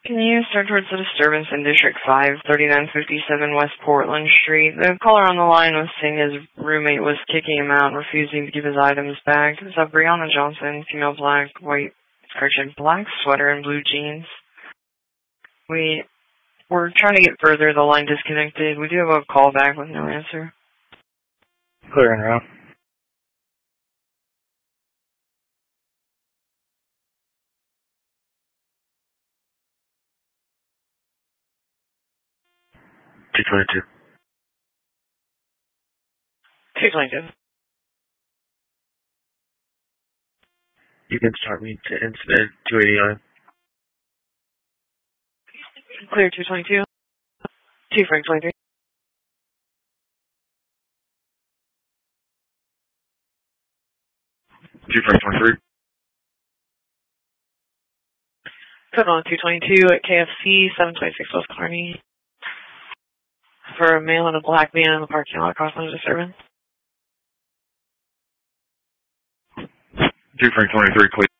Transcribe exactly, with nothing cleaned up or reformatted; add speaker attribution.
Speaker 1: Can you start towards the disturbance in District five, thirty-nine fifty-seven West Portland Street? The caller on the line was saying his roommate was kicking him out and refusing to give his items back. Is that Brianna Johnson, female, black, white, correction, black sweater and blue jeans? We were trying to get further. The line disconnected. We do have a call back with no answer.
Speaker 2: Clear and route. two twenty-two.
Speaker 1: two twenty-two.
Speaker 2: You can start me to incident two eighty-nine.
Speaker 1: Clear two twenty-two. two Frank twenty-three.
Speaker 2: two Frank twenty-three.
Speaker 1: Code on two twenty-two at K F C, seven twenty-six West Kearny. For a male and a black man in the parking lot across from the disturbance.
Speaker 2: two Frank twenty-three, clear.